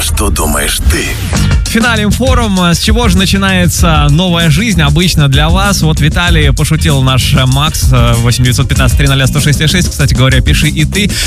что думаешь ты? Финалем форум. С чего же начинается новая жизнь обычно для вас? Вот Виталий пошутил, наш Макс, 8 915 300 106 6. Кстати говоря, пиши и ты.